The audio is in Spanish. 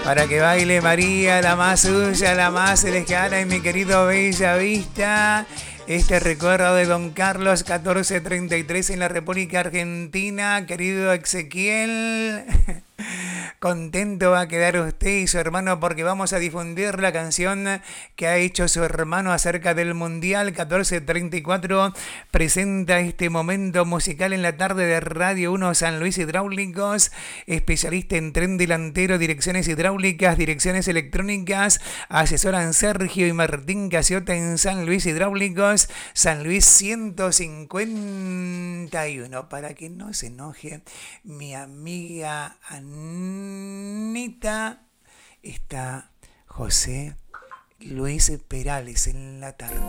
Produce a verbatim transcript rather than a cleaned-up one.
Para que baile María, la más suya, la más lejana y mi querido Bella Vista. Este recuerdo de Don Carlos catorce treinta y tres en la República Argentina. Querido Ezequiel, contento va a quedar usted y su hermano porque vamos a difundir la canción que ha hecho su hermano acerca del Mundial. Catorce treinta y cuatro presenta este momento musical en la tarde de Radio uno San Luis Hidráulicos, especialista en tren delantero, direcciones hidráulicas, direcciones electrónicas. Asesoran Sergio y Martín Casiota en San Luis Hidráulicos, San Luis ciento cincuenta y uno. Para que no se enoje mi amiga Anita, está José Luis Perales en la tarde.